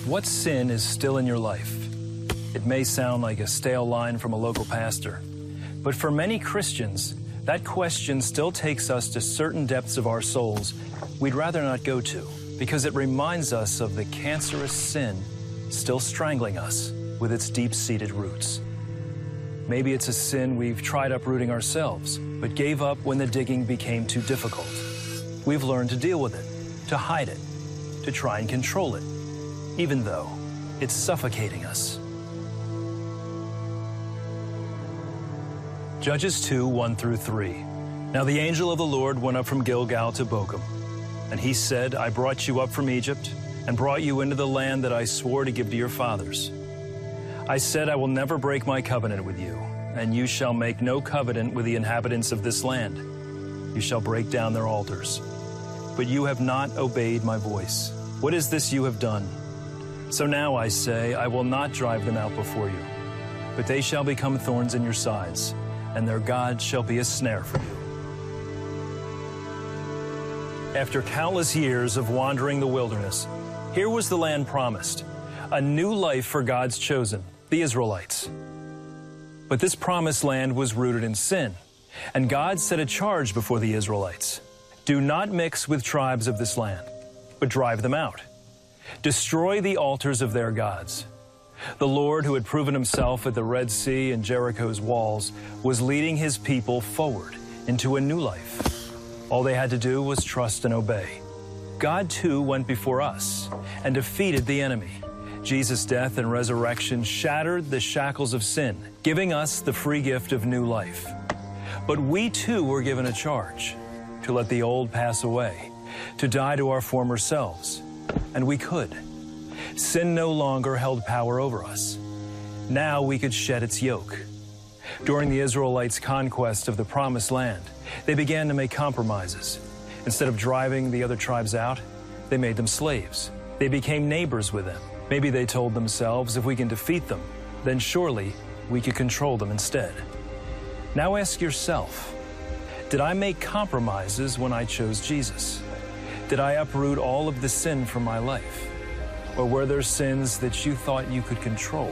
What sin is still in your life? It may sound like a stale line from a local pastor, but for many Christians, that question still takes us to certain depths of our souls we'd rather not go to, because it reminds us of the cancerous sin still strangling us with its deep-seated roots. Maybe it's a sin we've tried uprooting ourselves, but gave up when the digging became too difficult. We've learned to deal with it, to hide it, to try and control it, even though it's suffocating us. Judges 2, 1 through 3. Now the angel of the Lord went up from Gilgal to Bochum, and he said, I brought you up from Egypt and brought you into the land that I swore to give to your fathers. I said, I will never break my covenant with you, and you shall make no covenant with the inhabitants of this land. You shall break down their altars. But you have not obeyed my voice. What is this you have done? So now I say, I will not drive them out before you, but they shall become thorns in your sides, and their God shall be a snare for you. After countless years of wandering the wilderness, here was the land promised, a new life for God's chosen, the Israelites. But this promised land was rooted in sin, and God set a charge before the Israelites. Do not mix with tribes of this land, but drive them out. Destroy the altars of their gods. The Lord, who had proven himself at the Red Sea and Jericho's walls, was leading his people forward into a new life. All they had to do was trust and obey. God, too, went before us and defeated the enemy. Jesus' death and resurrection shattered the shackles of sin, giving us the free gift of new life. But we, too, were given a charge to let the old pass away, to die to our former selves. And we could. Sin no longer held power over us. Now we could shed its yoke. During the Israelites' conquest of the Promised Land, they began to make compromises. Instead of driving the other tribes out, they made them slaves. They became neighbors with them. Maybe they told themselves, if we can defeat them, then surely we could control them instead. Now ask yourself, did I make compromises when I chose Jesus? Did I uproot all of the sin from my life? Or were there sins that you thought you could control?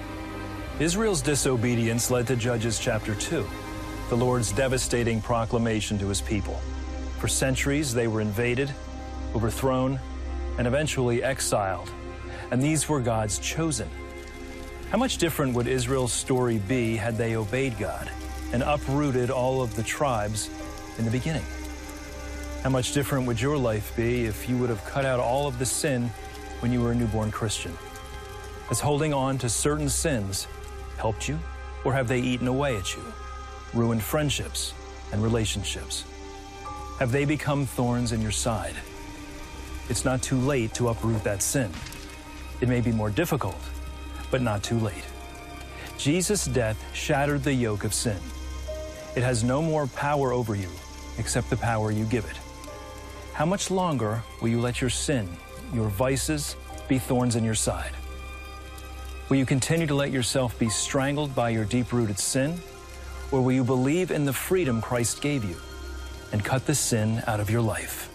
Israel's disobedience led to Judges chapter 2, the Lord's devastating proclamation to his people. For centuries, they were invaded, overthrown, and eventually exiled. And these were God's chosen. How much different would Israel's story be had they obeyed God and uprooted all of the tribes in the beginning? How much different would your life be if you would have cut out all of the sin when you were a newborn Christian? Has holding on to certain sins helped you, or have they eaten away at you, ruined friendships and relationships? Have they become thorns in your side? It's not too late to uproot that sin. It may be more difficult, but not too late. Jesus' death shattered the yoke of sin. It has no more power over you except the power you give it. How much longer will you let your sin, your vices, be thorns in your side? Will you continue to let yourself be strangled by your deep-rooted sin, or will you believe in the freedom Christ gave you and cut the sin out of your life?